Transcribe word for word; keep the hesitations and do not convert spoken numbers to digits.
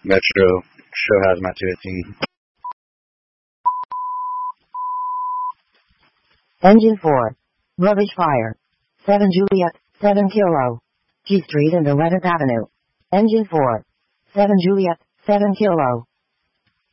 Metro, show hazmat two eighteen. Engine four. Rubbish fire. seven Juliet, seven Kilo. G Street and eleventh Avenue. Engine four. seven Juliet, seven Kilo.